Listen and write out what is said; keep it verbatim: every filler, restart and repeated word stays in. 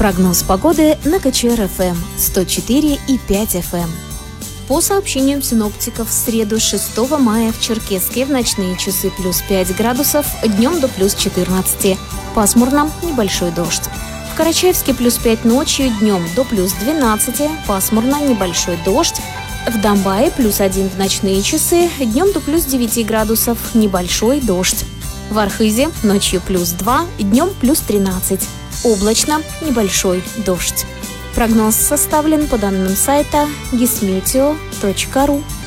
Прогноз погоды на КЧР-ФМ сто четыре и пять эф эм. По сообщениям синоптиков, в среду шестого мая в Черкесске в ночные часы плюс пять градусов, днем до плюс четырнадцать. Пасмурно, небольшой дождь. В Карачаевске плюс пять ночью, днем до плюс двенадцать, пасмурно, небольшой дождь. В Домбае плюс один в ночные часы, днем до плюс девять градусов, небольшой дождь. В Архизе ночью плюс два, днем плюс тринадцать. Облачно, небольшой дождь. Прогноз составлен по данным сайта гисметео точка ру.